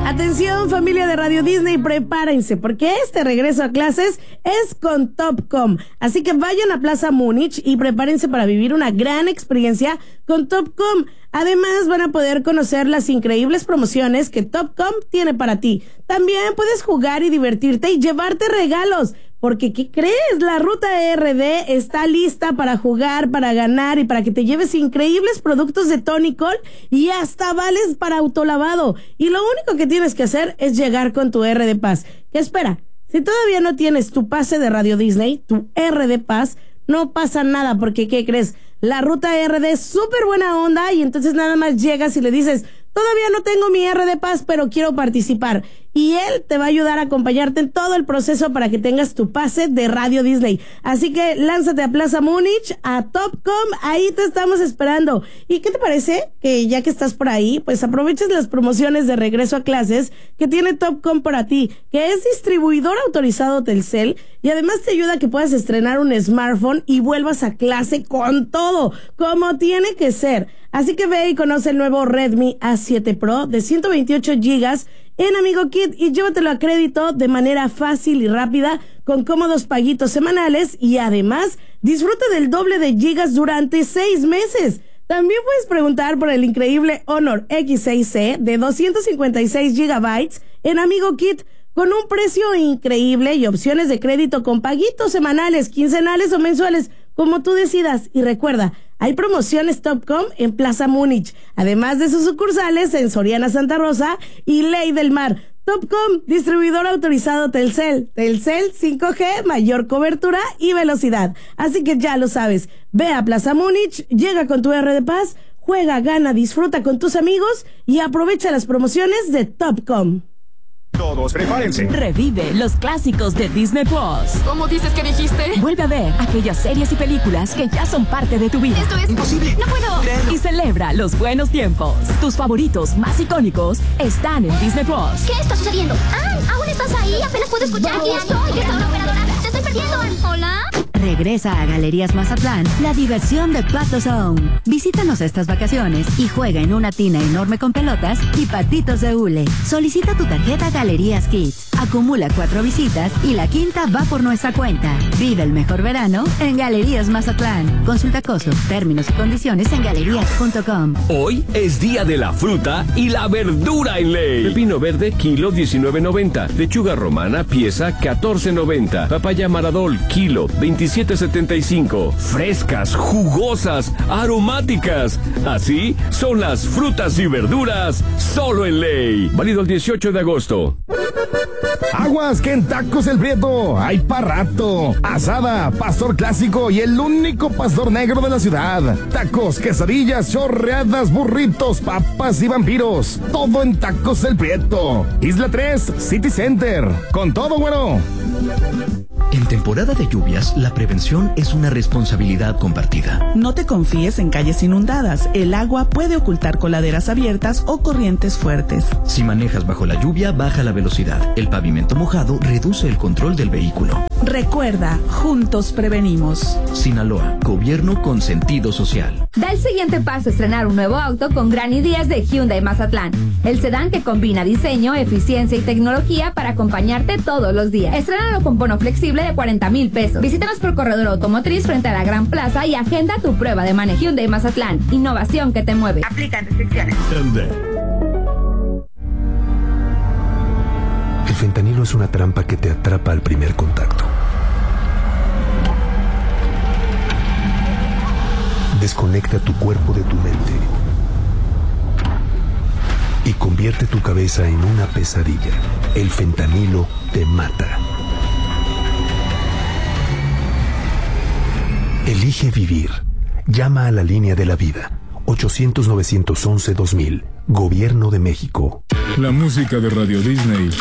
Atención, familia de Radio Disney, prepárense, porque este regreso a clases es con Topcom. Así que vayan a Plaza Múnich y prepárense para vivir una gran experiencia con Topcom. Además, van a poder conocer las increíbles promociones que Topcom tiene para ti. También puedes jugar y divertirte y llevarte regalos. Porque, ¿qué crees? La ruta RD está lista para jugar, para ganar y para que te lleves increíbles productos de Tonicol y hasta vales para autolavado. Y lo único que tienes que hacer es llegar con tu RD Pass. ¿Qué espera? Si todavía no tienes tu pase de Radio Disney, tu RD Pass, no pasa nada porque, ¿qué crees? La ruta RD es súper buena onda y entonces nada más llegas y le dices, todavía no tengo mi RD Pass, pero quiero participar. Y él te va a ayudar a acompañarte en todo el proceso para que tengas tu pase de Radio Disney. Así que lánzate a Plaza Múnich, a Topcom, ahí te estamos esperando. ¿Y qué te parece? Que ya que estás por ahí, pues aproveches las promociones de regreso a clases que tiene Topcom para ti, que es distribuidor autorizado Telcel y además te ayuda a que puedas estrenar un smartphone y vuelvas a clase con todo, como tiene que ser. Así que ve y conoce el nuevo Redmi A7 Pro de 128 gigas en Amigo Kit y llévatelo a crédito de manera fácil y rápida con cómodos paguitos semanales y además disfruta del doble de gigas durante 6 meses. También puedes preguntar por el increíble Honor X6C de 256 gigabytes en Amigo Kit con un precio increíble y opciones de crédito con paguitos semanales, quincenales o mensuales, como tú decidas. Y recuerda, hay promociones Topcom en Plaza Múnich, además de sus sucursales en Soriana Santa Rosa y Ley del Mar. Topcom, distribuidor autorizado Telcel. Telcel 5G, mayor cobertura y velocidad. Así que ya lo sabes, ve a Plaza Múnich, llega con tu RD Pass, juega, gana, disfruta con tus amigos y aprovecha las promociones de Topcom. Todos prepárense. Revive los clásicos de Disney Plus. ¿Cómo dices que dijiste? Vuelve a ver aquellas series y películas que ya son parte de tu vida. Esto es imposible. No puedo. Créelo. Y celebra los buenos tiempos. Tus favoritos más icónicos están en Disney Plus. ¿Qué está sucediendo? ¿Aún estás ahí? Apenas puedo escuchar. ¿Quién soy? ¿Esta hora operadora? ¡Te estoy perdiendo! ¿Hola? Regresa a Galerías Mazatlán la diversión de Pato Zone. Visítanos estas vacaciones y juega en una tina enorme con pelotas y patitos de hule. Solicita tu tarjeta Galerías Kids. Acumula 4 visitas y la quinta va por nuestra cuenta. Vive el mejor verano en Galerías Mazatlán. Consulta costos, términos y condiciones en galerías.com. Hoy es día de la fruta y la verdura en Ley. Pepino verde, kilo 19.90. Lechuga romana, pieza 14.90. Papaya maradol, kilo 27.75. Frescas, jugosas, aromáticas. Así son las frutas y verduras solo en Ley. Válido el 18 de agosto. Aguas que en Tacos El Prieto hay pa' rato. Asada, pastor clásico y el único pastor negro de la ciudad. Tacos, quesadillas, chorreadas, burritos, papas y vampiros. Todo en Tacos El Prieto. Isla 3, City Center. Con todo, güero. En temporada de lluvias, la prevención es una responsabilidad compartida. No te confíes en calles inundadas. El agua puede ocultar coladeras abiertas o corrientes fuertes. Si manejas bajo la lluvia, baja la velocidad. El pavimento mojado reduce el control del vehículo. Recuerda, juntos prevenimos. Sinaloa, gobierno con sentido social. Da el siguiente paso a estrenar un nuevo auto con gran ideas de Hyundai Mazatlán. El sedán que combina diseño, eficiencia y tecnología para acompañarte todos los días. Estrénalo con bono flexible de 40,000 pesos. Visítanos por Corredor Automotriz frente a la Gran Plaza y agenda tu prueba de manejo. Hyundai Mazatlán, innovación que te mueve. Aplican restricciones. El fentanilo es una trampa que te atrapa al primer contacto. Desconecta tu cuerpo de tu mente y convierte tu cabeza en una pesadilla. El fentanilo te mata. Elige vivir. Llama a la línea de la vida. 800-911-2000. Gobierno de México. La música de Radio Disney